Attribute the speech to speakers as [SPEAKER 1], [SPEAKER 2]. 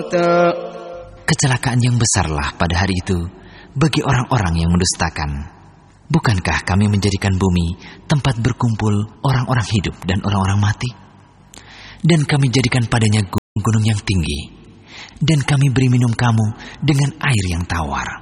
[SPEAKER 1] Kecelakaan yang besarlah pada hari itu bagi orang-orang yang mendustakan. Bukankah kami menjadikan bumi tempat berkumpul orang-orang hidup dan orang-orang mati? Dan kami jadikan padanya gunung-gunung yang tinggi, dan kami beri minum kamu dengan air yang tawar.